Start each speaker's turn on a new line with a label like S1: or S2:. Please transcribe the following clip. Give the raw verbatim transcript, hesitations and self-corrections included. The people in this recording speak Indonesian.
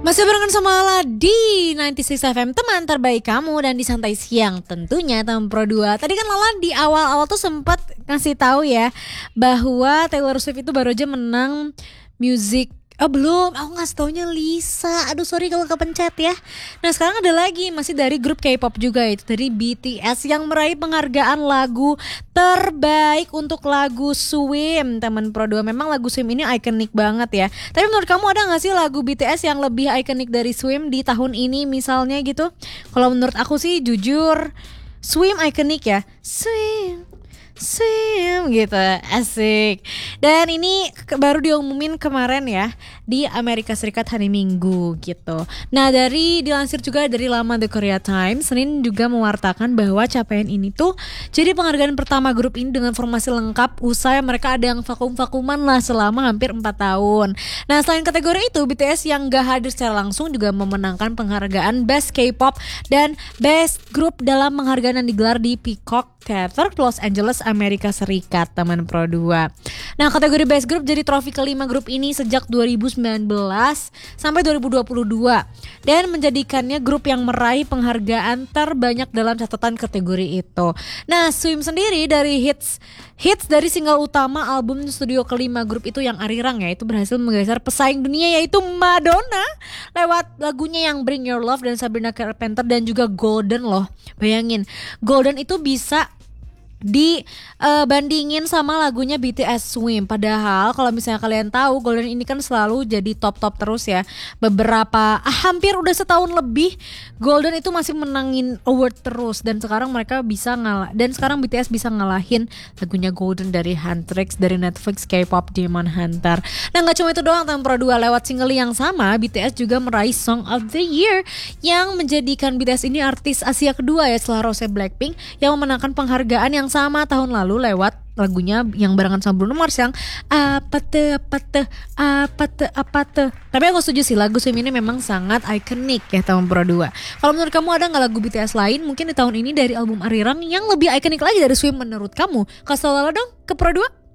S1: Masih barengan sama Lala di sembilan puluh enam F M, teman terbaik kamu, dan di Santai Siang tentunya teman Pro dua. Tadi kan Lala di awal-awal tuh sempat ngasih tahu ya bahwa Taylor Swift itu baru aja menang music. Oh belum, aku ngasih taunya Lisa. Aduh sorry kalau kepencet ya. Nah sekarang ada lagi, masih dari grup K-pop juga, itu dari B T S yang meraih penghargaan lagu terbaik untuk lagu Swim, teman Pro dua. Memang lagu Swim ini ikonik banget ya. Tapi menurut kamu ada gak sih lagu B T S yang lebih ikonik dari Swim di tahun ini misalnya gitu? Kalau menurut aku sih jujur Swim ikonik ya. Swim Swim gitu, asik. Dan ini ke- baru diumumin kemarin ya di Amerika Serikat hari Minggu gitu. Nah dari dilansir juga dari laman The Korea Times, Senin juga mewartakan bahwa capaian ini tuh jadi penghargaan pertama grup ini dengan formasi lengkap usai mereka ada yang vakum-vakuman lah selama hampir empat tahun. Nah selain kategori itu, B T S yang gak hadir secara langsung juga memenangkan penghargaan Best K-pop dan Best Group dalam penghargaan yang digelar di Peacock Theater, Los Angeles, Amerika Serikat, teman Pro dua. Nah kategori Best Group jadi trofi kelima grup ini sejak dua ribu sembilan belas sampai dua ribu dua puluh dua dan menjadikannya grup yang meraih penghargaan terbanyak dalam catatan kategori itu. Nah Swim sendiri dari hits hits dari single utama album studio kelima grup itu yang Arirang ya, itu berhasil menggeser pesaing dunia yaitu Madonna lewat lagunya yang Bring Your Love dan Sabrina Carpenter dan juga Golden loh. Bayangin Golden itu bisa dibandingin uh, sama lagunya B T S Swim. Padahal kalau misalnya kalian tahu Golden ini kan selalu jadi top-top terus ya. Beberapa ah, hampir udah setahun lebih Golden itu masih menangin award terus. Dan sekarang mereka bisa ngalah. Dan sekarang B T S bisa ngalahin lagunya Golden dari Huntrix, dari Netflix K-pop Demon Hunter. Nah gak cuma itu doang, teman Pro dua, lewat single yang sama B T S juga meraih Song of the Year yang menjadikan B T S ini artis Asia kedua ya setelah Rose Blackpink yang memenangkan penghargaan yang sama tahun lalu lewat lagunya yang barengan sama Bruno Mars yang apa te apa te apa te apa te. Tapi aku setuju sih lagu Swim ini memang sangat ikonik ya tahun Pro dua. Kalau menurut kamu ada nggak lagu B T S lain mungkin di tahun ini dari album Arirang yang lebih ikonik lagi dari Swim menurut kamu? Kasih tau dong ke Pro dua.